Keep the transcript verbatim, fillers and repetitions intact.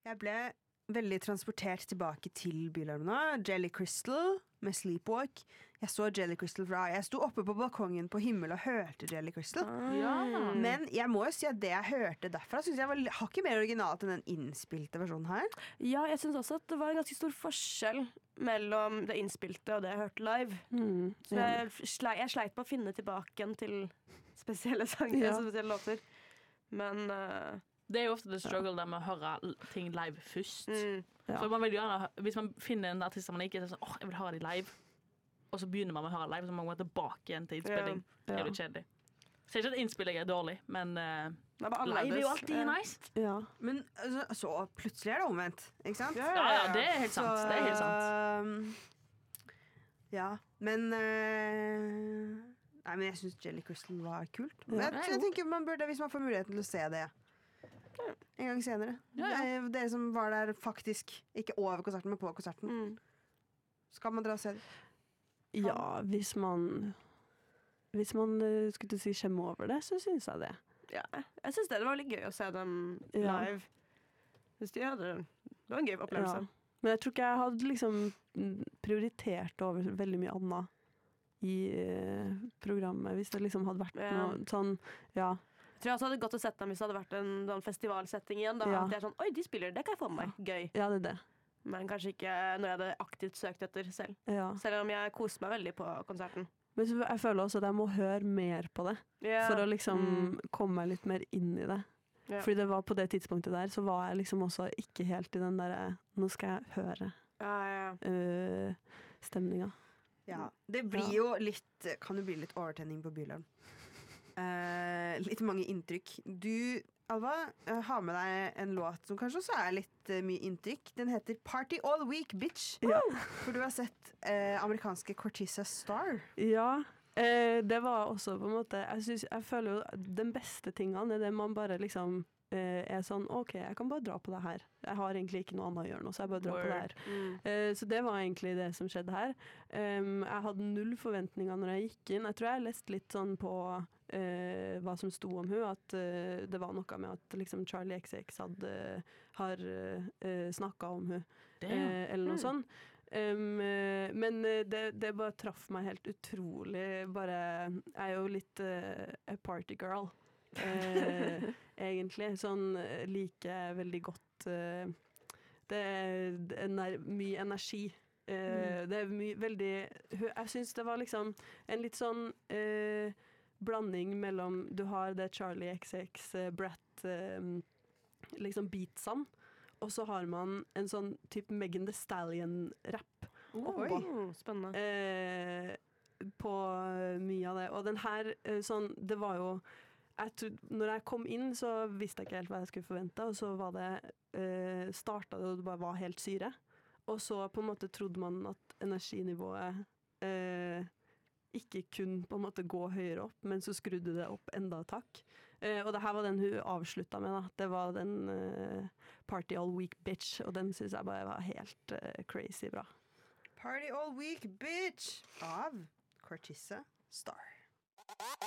Jeg ble veldig transportert tilbake til Bylarmene. Jelly Crystal med Sleepwalk. Jeg så Jelly Crystal fra Jeg sto oppe på balkongen på himmel og hørte Jelly Crystal. Ja. Men jeg må jo si at det jeg hørte derfra, synes jeg var hakket mer originalt enn den innspilte versjonen her. Ja, jeg synes også at det var en ganske stor forskjell mellom det innspilte og det jeg hørte live. Mm, Så jeg, slei, jeg sleit på å finne tilbake igjen til spesielle sanger, Ja. altså spesielle låter. Men uh, Det er jo ofte det struggle der med å høre l- ting live først. mm, Ja. For man vil gjerne, hvis man finner en artist som man ikke er sånn, åh, jeg vil høre de live, og så begynner man med å høre live, så må man gå tilbake igjen til innspilling. Det Ja. er litt kjedelig. Så ikke at innspilling er dårlig, men uh, det var live er jo annerledes. alltid Ja. nice. Ja. Men altså, så plutselig er det omvendt, ikke sant? Ja, Ja, ja, det er helt sant. Det er helt sant. sant. Ja, men øh, Nei, men jeg synes Jelly Crystal var kult. Men Ja. jeg, jeg tenker man burde, hvis man får muligheten til å se det en gang senere. Ja, ja. Eh, Dere som var der faktisk, ikke over konserten, men på konserten. Mm. Skal man dra og se det? Ja, hvis man Hvis man eh, skulle til å si skjemme over det, så synes jeg det. Ja. Jeg synes det, det var litt gøy å se dem Ja. live. Synes de hadde, det var en gøy opplevelse. Ja. Men jeg tror ikke jeg hadde liksom mm, prioritert over veldig mye annet i eh, programmet, hvis det liksom hadde vært Ja. noe sånn, ja. Jeg tror jeg også hadde gått og sett dem hvis det hadde vært en sånn festivalsetting igjen. Da. Ja. At jeg er sånn, oi, de spiller, det kan jeg få med meg. Gøy. Ja, det er det. Men kanskje ikke når jeg hadde aktivt søkt etter selv. Ja. Selv om jeg koste meg veldig på konserten. Men så jeg føler også at jeg må høre mer på det, Ja. for å liksom Mm. komme meg litt mer inn i det. Ja. Fordi det var på det tidspunktet der, så var jeg liksom også ikke helt i den der, nå skal jeg høre Ja, ja. øh, stemninga. Ja. Det blir jo litt Kan jo bli litt overtenning på Bylarm. Eh, litt mange inntrykk. Du, Alva, eh, har med deg en låt som kanskje også er litt eh, mye inntrykk. Den heter Party All Week, Bitch. Ja. For du har sett eh, amerikanske Cortissa Star. Ja, eh, det var også på en måte jeg, synes, jeg føler jo den beste tingene er det man bare liksom eh, er sånn, ok, jeg kan bare dra på det her. Jeg har egentlig ikke noe annet å gjøre nå, så jeg bare drar på det her. Mm. Eh, så det var egentlig det som skjedde her. Um, jeg hadde null forventninger når jeg gikk inn. Jeg tror jeg leste litt sånn på eh, hva som sto om hun, at eh, det var noe med at liksom Charlie X X hadde, har uh, snakket om hun, eh, eller noe Mm. sånt. Um, eh, men eh, det, det bare traff meg helt utrolig. Bare, jeg er jo litt uh, a party girl, eh, egentlig. Sånn eh, liker veldig godt eh, det, er- det er ener mye energi. Eh, Det er mye veldig Jeg syns det var liksom en litt sånn eh, blanding mellom Du har det Charlie X X, eh, Brat, eh, liksom beatsene. Og så har man en sånn type Megan Thee Stallion-rapp oppå. Mm, spennende. Eh, på mye av det. Og den her, eh, sånn, det var jo jeg trodde, når jeg kom inn, så visste jeg ikke helt hva jeg skulle forvente, og så var det eh, starta det, og det bare var helt syre. Og så på en måte trodde man at energinivået eh, ikke kunne på en måte gå høyere opp, men så skrudde det opp enda et hakk. Eh, og det her var den hun avslutta med, da. Det var den eh, Party All Week Bitch, og den synes jeg bare var helt eh, crazy bra. Party All Week, Bitch av Cortissa Star.